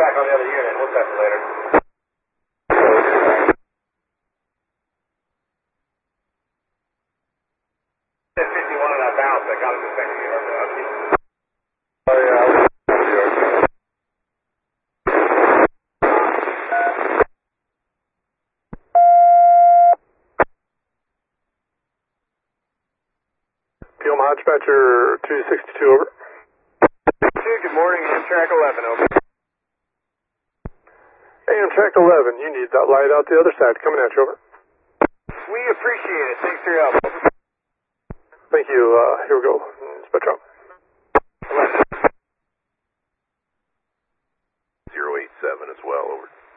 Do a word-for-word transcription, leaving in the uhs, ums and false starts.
contact on the other unit. We'll test it later. fifty-one on that bounce. I got it to second unit. Oh, yeah. Omaha Dispatcher two sixty-two, over. Good morning, Amtrak eleven, over. Hey, Amtrak eleven, you need that light out the other side. Coming at you, over. We appreciate it. Thanks for your help. Thank you. Uh, here we go. Spectrum. zero eight seven as well, over.